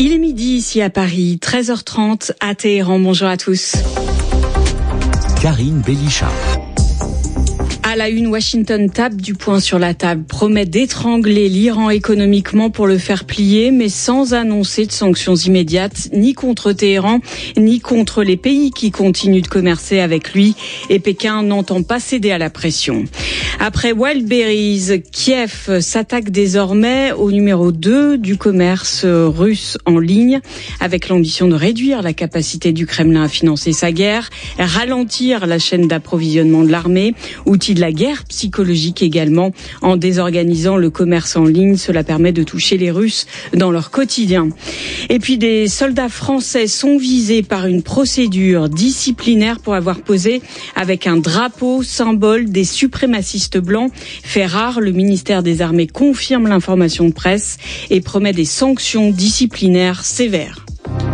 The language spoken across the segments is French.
Il est midi ici à Paris, 13h30 à Téhéran. Bonjour à tous. Karine Bélicha. À la une, Washington tape du poing sur la table, promet d'étrangler l'Iran économiquement pour le faire plier, mais sans annoncer de sanctions immédiates, ni contre Téhéran, ni contre les pays qui continuent de commercer avec lui. Et Pékin n'entend pas céder à la pression. Après Wildberries, Kiev s'attaque désormais au numéro 2 du commerce russe en ligne, avec l'ambition de réduire la capacité du Kremlin à financer sa guerre, ralentir la chaîne d'approvisionnement de l'armée, outil de la guerre psychologique également. En désorganisant le commerce en ligne, cela permet de toucher les Russes dans leur quotidien. Et puis des soldats français sont visés par une procédure disciplinaire pour avoir posé avec un drapeau symbole des suprémacistes blancs. Fait rare, le ministère des Armées confirme l'information de presse et promet des sanctions disciplinaires sévères.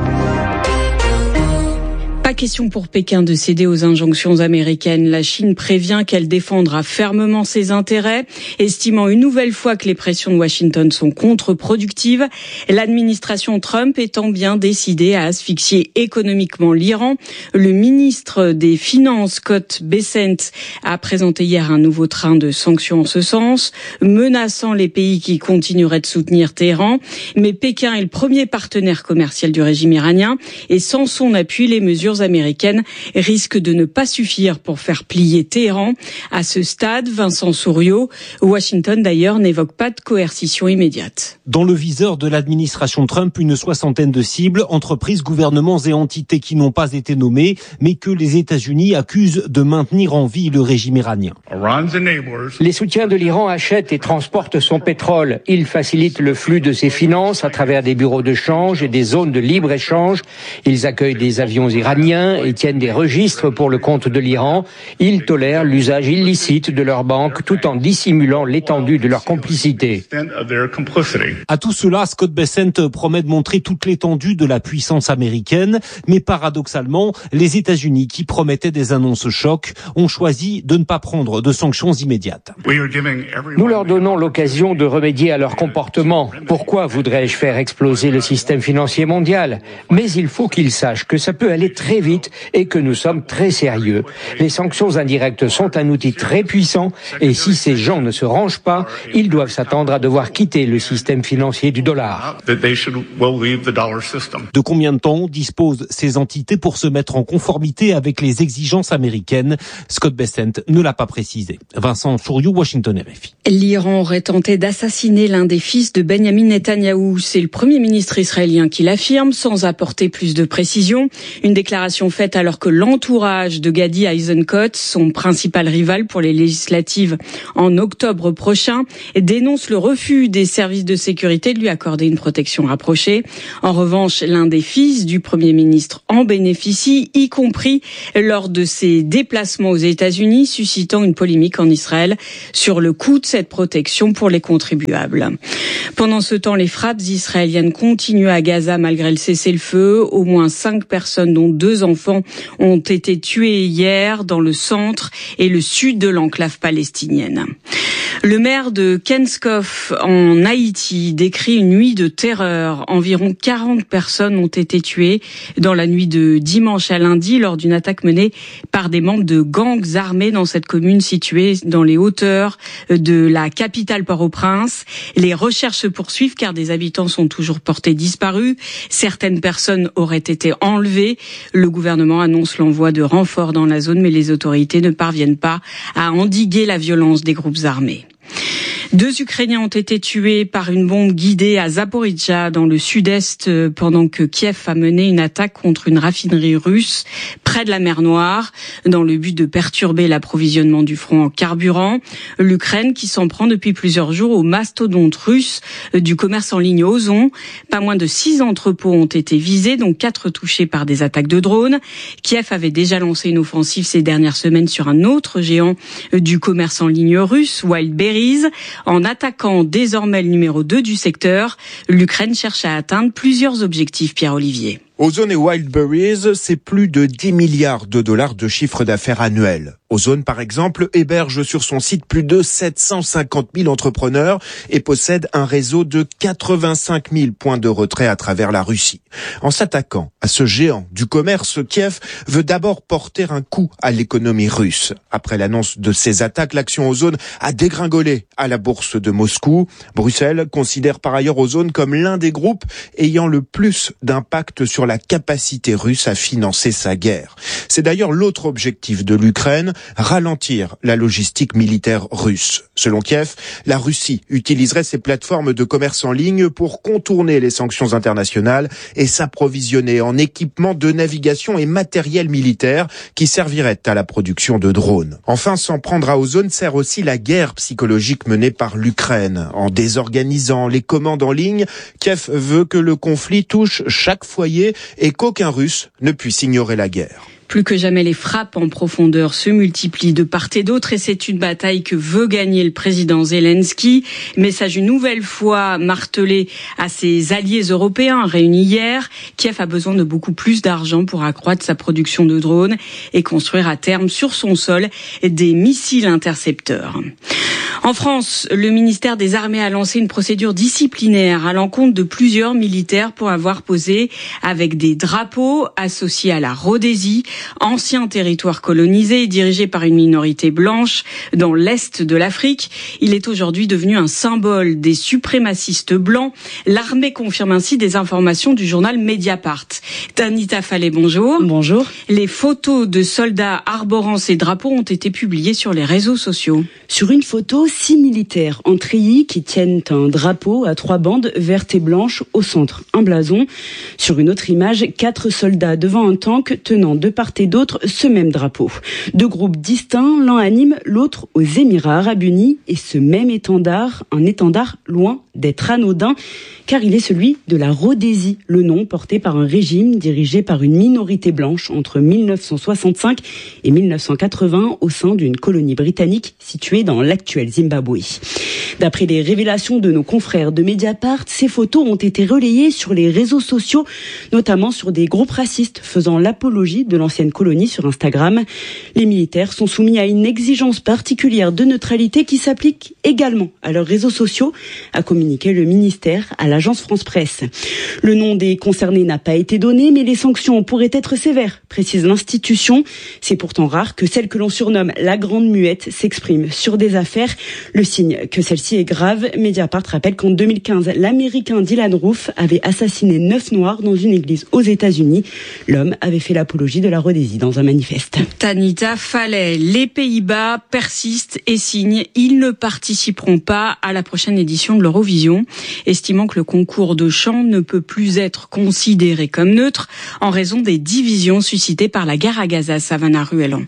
Pas question pour Pékin de céder aux injonctions américaines. La Chine prévient qu'elle défendra fermement ses intérêts, estimant une nouvelle fois que les pressions de Washington sont contre-productives. L'administration Trump étant bien décidée à asphyxier économiquement l'Iran. Le ministre des Finances, Scott Bessent, a présenté hier un nouveau train de sanctions en ce sens, menaçant les pays qui continueraient de soutenir Téhéran. Mais Pékin est le premier partenaire commercial du régime iranien et sans son appui, les mesures américaines risquent de ne pas suffire pour faire plier Téhéran. À ce stade, Vincent Souriau, Washington d'ailleurs n'évoque pas de coercition immédiate. Dans le viseur de l'administration Trump, une soixantaine de cibles, entreprises, gouvernements et entités qui n'ont pas été nommées, mais que les États-Unis accusent de maintenir en vie le régime iranien. Les soutiens de l'Iran achètent et transportent son pétrole. Ils facilitent le flux de ses finances à travers des bureaux de change et des zones de libre-échange. Ils accueillent des avions iraniens et tiennent des registres pour le compte de l'Iran. Ils tolèrent l'usage illicite de leurs banques tout en dissimulant l'étendue de leur complicité. À tout cela, Scott Bessent promet de montrer toute l'étendue de la puissance américaine, mais paradoxalement, les États-Unis, qui promettaient des annonces chocs, ont choisi de ne pas prendre de sanctions immédiates. Nous leur donnons l'occasion de remédier à leur comportement. Pourquoi voudrais-je faire exploser le système financier mondial ? Mais il faut qu'ils sachent que ça peut aller très vite et que nous sommes très sérieux. Les sanctions indirectes sont un outil très puissant et si ces gens ne se rangent pas, ils doivent s'attendre à devoir quitter le système financier du dollar. De combien de temps disposent ces entités pour se mettre en conformité avec les exigences américaines ? Scott Bessent ne l'a pas précisé. Vincent Souriau, Washington RFI. L'Iran aurait tenté d'assassiner l'un des fils de Benyamin Netanyahou. C'est le Premier ministre israélien qui l'affirme sans apporter plus de précision. Une déclaration faite alors que l'entourage de Gadi Eisenkot, son principal rival pour les législatives en octobre prochain, dénonce le refus des services de sécurité de lui accorder une protection rapprochée. En revanche, l'un des fils du Premier ministre en bénéficie, y compris lors de ses déplacements aux États-Unis, suscitant une polémique en Israël sur le coût de cette protection pour les contribuables. Pendant ce temps, les frappes israéliennes continuent à Gaza malgré le cessez-le-feu. Au moins 5 personnes, dont 2 enfants, ont été tués hier dans le centre et le sud de l'enclave palestinienne. Le maire de Kenskov en Haïti décrit une nuit de terreur. Environ 40 personnes ont été tuées dans la nuit de dimanche à lundi lors d'une attaque menée par des membres de gangs armés dans cette commune située dans les hauteurs de la capitale Port-au-Prince. Les recherches se poursuivent car des habitants sont toujours portés disparus. Certaines personnes auraient été enlevées. Le gouvernement annonce l'envoi de renforts dans la zone, mais les autorités ne parviennent pas à endiguer la violence des groupes armés. 2 Ukrainiens ont été tués par une bombe guidée à Zaporijjia, dans le sud-est, pendant que Kiev a mené une attaque contre une raffinerie russe près de la mer Noire, dans le but de perturber l'approvisionnement du front en carburant. L'Ukraine qui s'en prend depuis plusieurs jours au mastodonte russe du commerce en ligne Ozon. Pas moins de 6 entrepôts ont été visés, dont 4 touchés par des attaques de drones. Kiev avait déjà lancé une offensive ces dernières semaines sur un autre géant du commerce en ligne russe, Wildberries. En attaquant désormais le numéro 2 du secteur, l'Ukraine cherche à atteindre plusieurs objectifs, Pierre-Olivier. Ozone et Wildberries, c'est plus de 10 milliards de dollars de chiffre d'affaires annuel. Ozone, par exemple, héberge sur son site plus de 750 000 entrepreneurs et possède un réseau de 85 000 points de retrait à travers la Russie. En s'attaquant à ce géant du commerce, Kiev veut d'abord porter un coup à l'économie russe. Après l'annonce de ces attaques, l'action Ozone a dégringolé à la bourse de Moscou. Bruxelles considère par ailleurs Ozone comme l'un des groupes ayant le plus d'impact sur la capacité russe à financer sa guerre. C'est d'ailleurs l'autre objectif de l'Ukraine, ralentir la logistique militaire russe. Selon Kiev, la Russie utiliserait ses plateformes de commerce en ligne pour contourner les sanctions internationales et s'approvisionner en équipements de navigation et matériel militaire qui servirait à la production de drones. Enfin, s'en prendre à Ozone sert aussi la guerre psychologique menée par l'Ukraine. En désorganisant les commandes en ligne, Kiev veut que le conflit touche chaque foyer et qu'aucun Russe ne puisse ignorer la guerre. Plus que jamais, les frappes en profondeur se multiplient de part et d'autre et c'est une bataille que veut gagner le président Zelensky. Message une nouvelle fois martelé à ses alliés européens réunis hier. Kiev a besoin de beaucoup plus d'argent pour accroître sa production de drones et construire à terme sur son sol des missiles intercepteurs. En France, le ministère des Armées a lancé une procédure disciplinaire à l'encontre de plusieurs militaires pour avoir posé avec des drapeaux associés à la Rhodésie, ancien territoire colonisé et dirigé par une minorité blanche dans l'est de l'Afrique. Il est aujourd'hui devenu un symbole des suprémacistes blancs. L'armée confirme ainsi des informations du journal Mediapart. Tanita Fallet, bonjour. Bonjour. Les photos de soldats arborant ces drapeaux ont été publiées sur les réseaux sociaux. Sur une photo, 6 militaires en treillis qui tiennent un drapeau à 3 bandes vertes et blanches au centre, un blason. Sur une autre image, 4 soldats devant un tank tenant de part et d'autre ce même drapeau. 2 groupes distincts, l'un anime, l'autre aux Émirats Arabes Unis et ce même étendard, un étendard loin d'être anodin car il est celui de la Rhodésie, le nom porté par un régime dirigé par une minorité blanche entre 1965 et 1980 au sein d'une colonie britannique située dans l'actuel Zimbabwe. D'après les révélations de nos confrères de Mediapart, ces photos ont été relayées sur les réseaux sociaux, notamment sur des groupes racistes faisant l'apologie de l'ancienne colonie sur Instagram. Les militaires sont soumis à une exigence particulière de neutralité qui s'applique également à leurs réseaux sociaux, a communiqué le ministère à l'agence France Presse. Le nom des concernés n'a pas été donné, mais les sanctions pourraient être sévères, précise l'institution. C'est pourtant rare que celle que l'on surnomme la Grande Muette s'exprime sur des affaires. Le signe que celle-ci est grave, Mediapart rappelle qu'en 2015, l'Américain Dylan Roof avait assassiné 9 Noirs dans une église aux États-Unis. L'homme avait fait l'apologie de la Rhodésie dans un manifeste. Tanita Fallet, les Pays-Bas persistent et signent. Ils ne participeront pas à la prochaine édition de l'Eurovision, estimant que le concours de chant ne peut plus être considéré comme neutre en raison des divisions suscitées par la guerre à Gaza. Savannah Ruellan.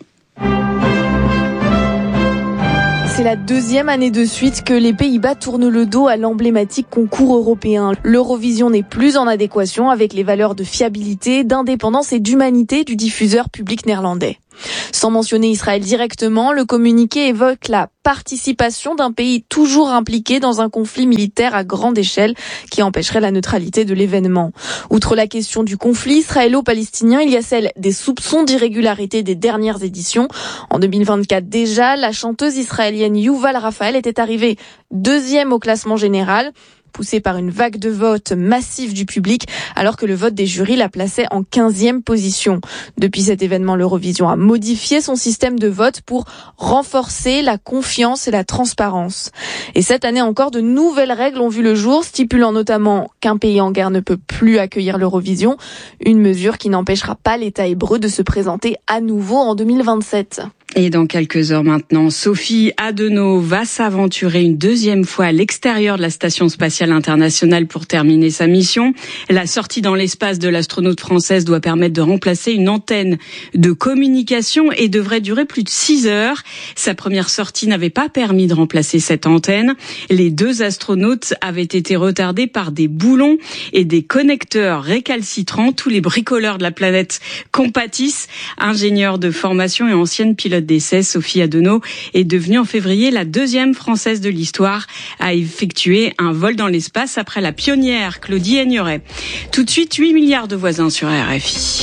C'est la 2e année de suite que les Pays-Bas tournent le dos à l'emblématique concours européen. L'Eurovision n'est plus en adéquation avec les valeurs de fiabilité, d'indépendance et d'humanité du diffuseur public néerlandais. Sans mentionner Israël directement, le communiqué évoque la participation d'un pays toujours impliqué dans un conflit militaire à grande échelle qui empêcherait la neutralité de l'événement. Outre la question du conflit israélo-palestinien, il y a celle des soupçons d'irrégularité des dernières éditions. En 2024 déjà, la chanteuse israélienne Yuval Raphael était arrivée 2e au classement général, poussée par une vague de vote massive du public, alors que le vote des jurys la plaçait en 15e position. Depuis cet événement, l'Eurovision a modifié son système de vote pour renforcer la confiance et la transparence. Et cette année encore, de nouvelles règles ont vu le jour, stipulant notamment qu'un pays en guerre ne peut plus accueillir l'Eurovision, une mesure qui n'empêchera pas l'État hébreu de se présenter à nouveau en 2027. Et dans quelques heures maintenant, Sophie Adenau va s'aventurer une 2e fois à l'extérieur de la Station spatiale internationale pour terminer sa mission. La sortie dans l'espace de l'astronaute française doit permettre de remplacer une antenne de communication et devrait durer plus de 6 heures. Sa première sortie n'avait pas permis de remplacer cette antenne. Les 2 astronautes avaient été retardés par des boulons et des connecteurs récalcitrants. Tous les bricoleurs de la planète compatissent. Ingénieurs de formation et anciennes pilotes d'essai, Sophie Adenau est devenue en février la deuxième Française de l'histoire à effectuer un vol dans l'espace après la pionnière Claudie Aigneret. Tout de suite, 8 milliards de voisins sur RFI.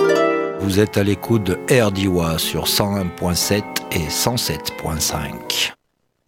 Vous êtes à l'écoute de RDIWA sur 101.7 et 107.5.